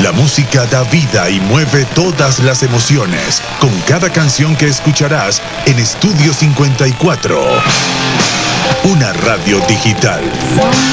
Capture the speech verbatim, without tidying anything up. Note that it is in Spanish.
La música da vida y mueve todas las emociones, con cada canción que escucharás en Estudio cincuenta y cuatro. Una radio digital.